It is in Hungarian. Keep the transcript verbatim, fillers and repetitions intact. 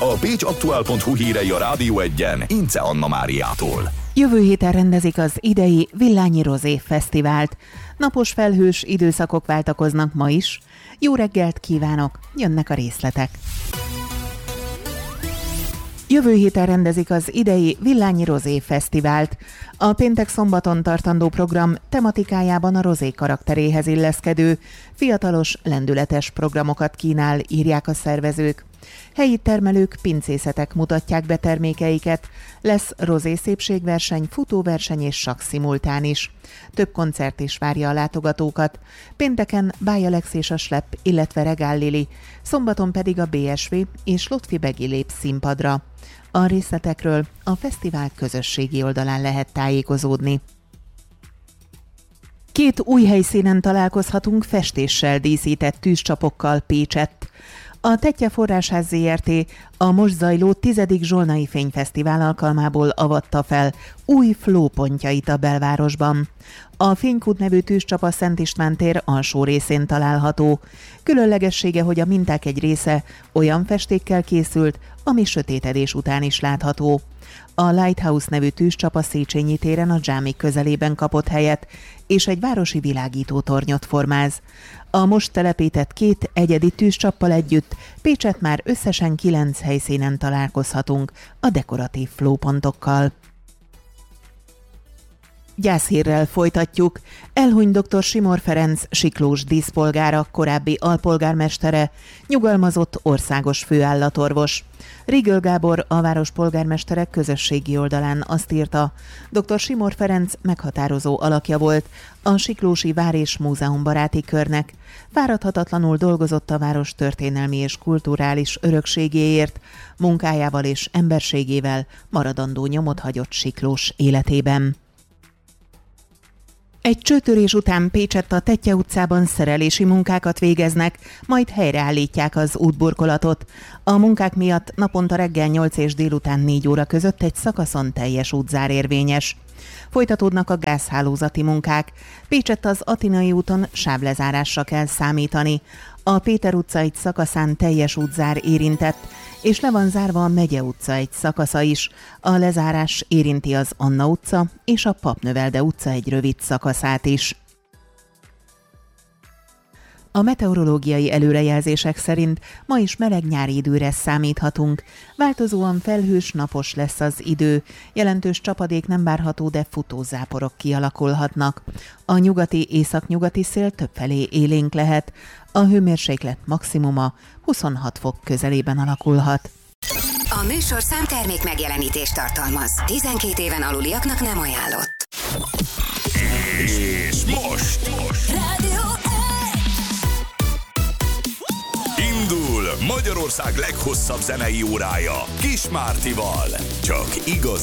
A pécsaktuál pont hu hírei a Rádió Egyen Ince Anna Máriától. Jövő héten rendezik az idei Villányi Rozé Fesztivált. Napos felhős időszakok váltakoznak ma is. Jó reggelt kívánok, jönnek a részletek. Jövő héten rendezik az idei Villányi Rozé Fesztivált. A péntek-szombaton tartandó program tematikájában a rozé karakteréhez illeszkedő, fiatalos, lendületes programokat kínál, írják a szervezők. Helyi termelők, pincészetek mutatják be termékeiket, lesz rozé szépségverseny, futóverseny és sakszimultán is. Több koncert is várja a látogatókat. Pénteken Báj Alex és a Slepp, illetve Regál Lili, szombaton pedig a bé es vé és Lotfi Begi lép színpadra. A részletekről a fesztivál közösségi oldalán lehet tájékozódni. Két új helyszínen találkozhatunk festéssel díszített tűzcsapokkal Pécsett. A Tettye Forrásház zé er té a most zajló tizedik Zsolnai Fényfesztivál alkalmából avatta fel új flópontjait a belvárosban. A Fénykút nevű tűzcsap a Szent István tér alsó részén található. Különlegessége, hogy a minták egy része olyan festékkel készült, ami sötétedés után is látható. A Lighthouse nevű tűzcsap a Széchenyi téren a dzsámik közelében kapott helyet, és egy városi világító tornyot formáz. A most telepített két egyedi tűzcsappal együtt Pécsett már összesen kilenc helyszínen találkozhatunk a dekoratív flópontokkal. Gyászhírrel folytatjuk. Elhunyt dr. Simor Ferenc siklós díszpolgára, korábbi alpolgármestere, nyugalmazott országos főállatorvos. Rigöl Gábor, a város polgármestere közösségi oldalán azt írta, dr. Simor Ferenc meghatározó alakja volt a siklósi vár és múzeumbaráti körnek. Fáradhatatlanul dolgozott a város történelmi és kulturális örökségéért, munkájával és emberségével maradandó nyomot hagyott Siklós életében. Egy csőtörés után Pécsett a Tettye utcában szerelési munkákat végeznek, majd helyreállítják az útburkolatot. A munkák miatt naponta reggel nyolc és délután négy óra között egy szakaszon teljes útzár érvényes. Folytatódnak a gázhálózati munkák. Pécsett az Atinai úton sávlezárásra kell számítani. A Péter utca egy szakaszán teljes útzár érintett, és le van zárva a Megye utca egy szakasza is. A lezárás érinti az Anna utca és a Papnövelde utca egy rövid szakaszát is. A meteorológiai előrejelzések szerint ma is meleg nyári időre számíthatunk. Változóan felhős, napos lesz az idő. Jelentős csapadék nem várható, de futózáporok kialakulhatnak. A nyugati északnyugati szél többfelé élénk lehet. A hőmérséklet maximuma huszonhat fok közelében alakulhat. A műsorszám termék megjelenítést tartalmaz. tizenkét éven aluliaknak nem ajánlott. És most! most. Rádió Indul Magyarország leghosszabb zenei órája Kis Mártival. Csak igaz.